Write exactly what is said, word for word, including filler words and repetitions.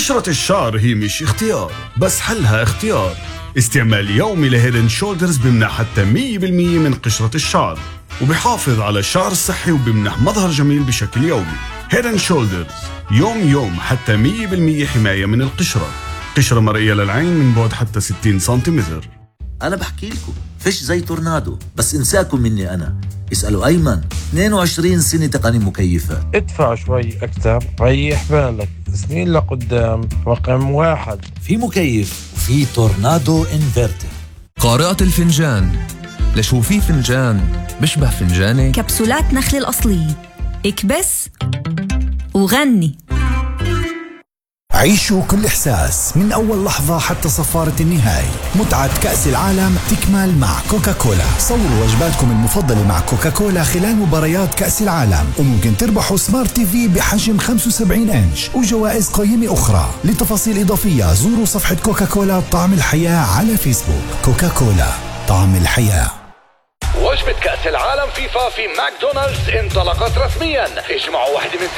قشرة الشعر هي مش اختيار، بس حلها اختيار. استعمال يومي لهيدن شولدرز بمنح حتى مية بالمية من قشرة الشعر، وبيحافظ على الشعر الصحي وبمنح مظهر جميل بشكل يومي. هيدن شولدرز يوم يوم حتى مية بالمية حماية من القشرة. قشرة مرئية للعين من بعد حتى ستين سنتيمتر. أنا بحكي لكم فيش زي تورنادو، بس انساكم مني أنا. اسألوا أيمن، اثنين وعشرين سنة تقني مكيفة. ادفع شوي أكتر، ريح بالك، سنين لقدام رقم واحد. في مكيف وفي تورنادو انفرتر. قارئة الفنجان، لشو في فنجان بشبه فنجانك؟ كبسولات نخل الأصلية، اكبس وغني. عيشوا كل إحساس من أول لحظة حتى صفارة النهاية. متعة كأس العالم تكمل مع كوكاكولا. صوروا وجباتكم المفضلة مع كوكاكولا خلال مباريات كأس العالم، وممكن تربحوا سمارت تي في بحجم خمسة وسبعين إنش وجوائز قيمة أخرى. لتفاصيل إضافية زوروا صفحة كوكاكولا طعم الحياة على فيسبوك. كوكاكولا طعم الحياة. وجبة كأس العالم فيفا في ماكدونالدز انطلقت رسميا. اجمعوا واحدة من